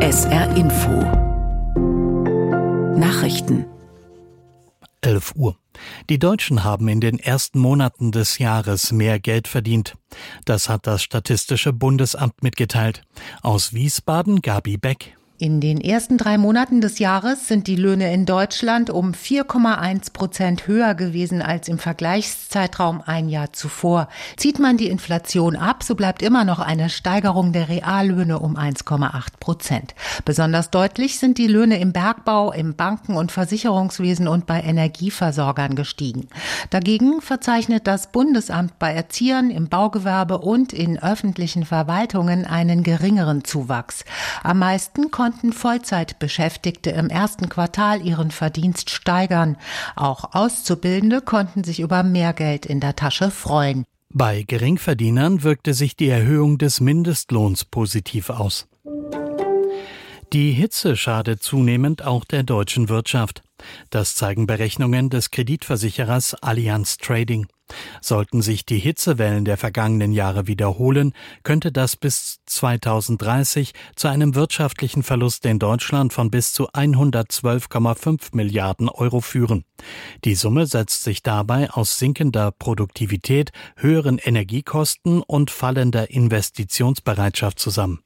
SR Info Nachrichten 11 Uhr. Die Deutschen haben in den ersten Monaten des Jahres mehr Geld verdient. Das hat das Statistische Bundesamt mitgeteilt. Aus Wiesbaden Gabi Beck. In den ersten 3 Monaten des Jahres sind die Löhne in Deutschland um 4,1% höher gewesen als im Vergleichszeitraum ein Jahr zuvor. Zieht man die Inflation ab, so bleibt immer noch eine Steigerung der Reallöhne um 1,8%. Besonders deutlich sind die Löhne im Bergbau, im Banken- und Versicherungswesen und bei Energieversorgern gestiegen. Dagegen verzeichnet das Bundesamt bei Erziehern, im Baugewerbe und in öffentlichen Verwaltungen einen geringeren Zuwachs. Am meisten konnten Vollzeitbeschäftigte im ersten Quartal ihren Verdienst steigern. Auch Auszubildende konnten sich über mehr Geld in der Tasche freuen. Bei Geringverdienern wirkte sich die Erhöhung des Mindestlohns positiv aus. Die Hitze schadet zunehmend auch der deutschen Wirtschaft. Das zeigen Berechnungen des Kreditversicherers Allianz Trading. Sollten sich die Hitzewellen der vergangenen Jahre wiederholen, könnte das bis 2030 zu einem wirtschaftlichen Verlust in Deutschland von bis zu 112,5 Milliarden Euro führen. Die Summe setzt sich dabei aus sinkender Produktivität, höheren Energiekosten und fallender Investitionsbereitschaft zusammen.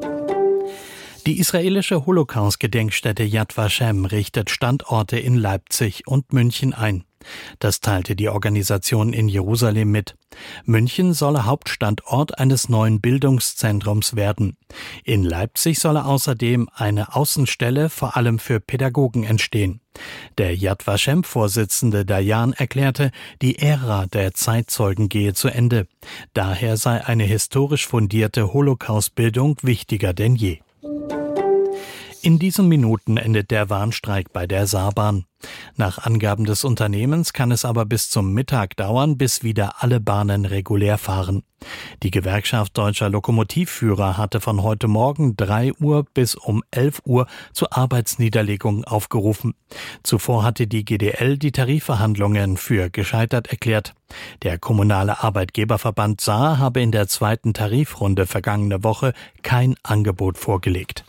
Die israelische Holocaust-Gedenkstätte Yad Vashem richtet Standorte in Leipzig und München ein. Das teilte die Organisation in Jerusalem mit. München solle Hauptstandort eines neuen Bildungszentrums werden. In Leipzig solle außerdem eine Außenstelle vor allem für Pädagogen entstehen. Der Yad Vashem-Vorsitzende Dayan erklärte, die Ära der Zeitzeugen gehe zu Ende. Daher sei eine historisch fundierte Holocaust-Bildung wichtiger denn je. In diesen Minuten endet der Warnstreik bei der Saarbahn. Nach Angaben des Unternehmens kann es aber bis zum Mittag dauern, bis wieder alle Bahnen regulär fahren. Die Gewerkschaft Deutscher Lokomotivführer hatte von heute Morgen 3 Uhr bis um 11 Uhr zu Arbeitsniederlegungen aufgerufen. Zuvor hatte die GDL die Tarifverhandlungen für gescheitert erklärt. Der kommunale Arbeitgeberverband Saar habe in der zweiten Tarifrunde vergangene Woche kein Angebot vorgelegt.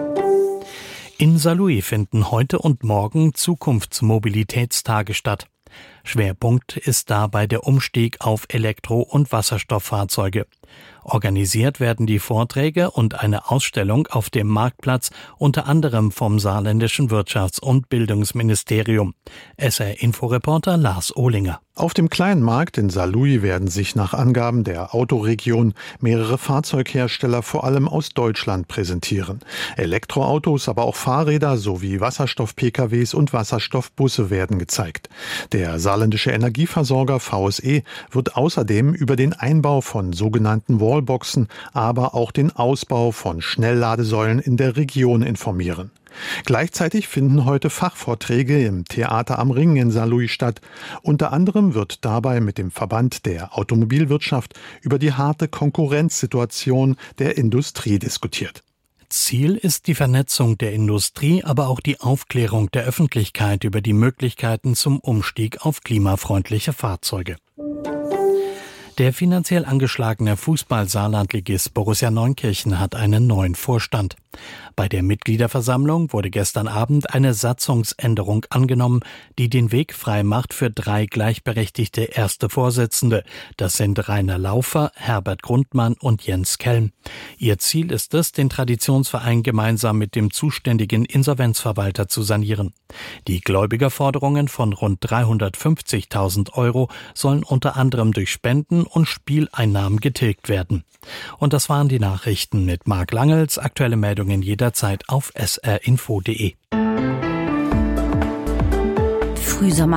In Saarlouis finden heute und morgen Zukunftsmobilitätstage statt. Schwerpunkt ist dabei der Umstieg auf Elektro- und Wasserstofffahrzeuge. Organisiert werden die Vorträge und eine Ausstellung auf dem Marktplatz unter anderem vom saarländischen Wirtschafts- und Bildungsministerium. SR-Info-Reporter Lars Ohlinger. Auf dem kleinen Markt in Saarlouis werden sich nach Angaben der Autoregion mehrere Fahrzeughersteller vor allem aus Deutschland präsentieren. Elektroautos, aber auch Fahrräder sowie Wasserstoff-PKWs und Wasserstoffbusse werden gezeigt. Der saarländische Energieversorger VSE wird außerdem über den Einbau von sogenannten Wallboxen, aber auch den Ausbau von Schnellladesäulen in der Region informieren. Gleichzeitig finden heute Fachvorträge im Theater am Ring in Saarlouis statt. Unter anderem wird dabei mit dem Verband der Automobilwirtschaft über die harte Konkurrenzsituation der Industrie diskutiert. Ziel ist die Vernetzung der Industrie, aber auch die Aufklärung der Öffentlichkeit über die Möglichkeiten zum Umstieg auf klimafreundliche Fahrzeuge. Der finanziell angeschlagene Fußball-Saarlandligist Borussia Neunkirchen hat einen neuen Vorstand. Bei der Mitgliederversammlung wurde gestern Abend eine Satzungsänderung angenommen, die den Weg frei macht für 3 gleichberechtigte erste Vorsitzende. Das sind Rainer Laufer, Herbert Grundmann und Jens Kelm. Ihr Ziel ist es, den Traditionsverein gemeinsam mit dem zuständigen Insolvenzverwalter zu sanieren. Die Gläubigerforderungen von rund 350.000 Euro sollen unter anderem durch Spenden und Spieleinnahmen getilgt werden. Und das waren die Nachrichten mit Marc Langels. Aktuelle Meldungen jederzeit auf srinfo.de. Frühsommer